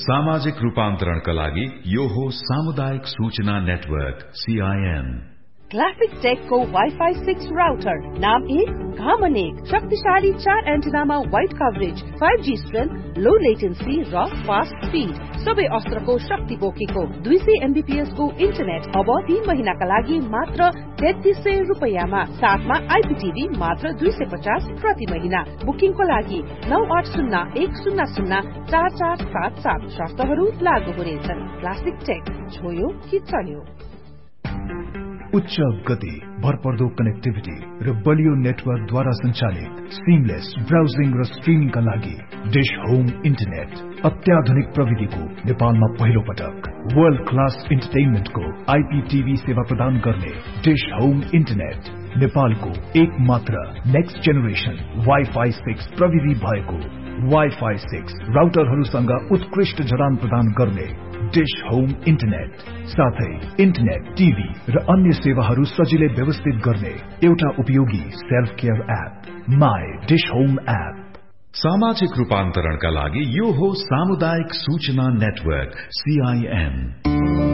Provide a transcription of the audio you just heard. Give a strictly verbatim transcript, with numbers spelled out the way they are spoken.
सामाजिक रूपान्तरणका लागि यो हो सामुदायिक सूचना network CIN. Classic टेकको wifi six router, नाम एक घामन एक, शक्तिशाली चार एन्टेनामा wide coverage, five G strength, लो लेटेन्सी र फास्ट स्पीड, सबै अस्त्रको शक्ति बोकेको दुई सय एमबीपीएस को इन्टरनेट अब तीन महिनाका लागि मात्र तेत्तीस सय रुपियाँमा, साथमा आइपीटीभी मात्र दुई सय पचास प्रति महिना। बुकिङको लागि नौ आठ शून्य एक शून्य शून्य चार चार सात सात, शर्तहरू लागू हुनेछन्। क्लासिक टेक, छोयो कि चल्यो। उच्च गति, भरपर्दो कनेक्टिभिटी र बलियो नेटवर्कद्वारा सञ्चालित सिमलेस ब्राउजिङ र स्ट्रिमिङका लागि डिश होम इन्टरनेट, अत्याधुनिक प्रविधिको नेपालमा पहिलो पटक वर्ल्ड क्लास इन्टरटेनमेन्टको आइपीटीभी सेवा प्रदान गर्ने डिश होम इन्टरनेट, नेपालको एक मात्र नेक्स्ट जेनेरेसन वाइफाई सिक्स प्रविधि भएको वाइफाई सिक्स राउटरहरूसँग उत्कृष्ट जडान प्रदान गर्ने डिश होम इन्टरनेट, साथै इन्टरनेट, टीभी र अन्य सेवाहरू सजिलै व्यवस्थित गर्ने एउटा उपयोगी self care app, my dish home app. सामाजिक रूपान्तरणका लागि यो हो सामुदायिक सूचना नेटवर्क सीआईएन।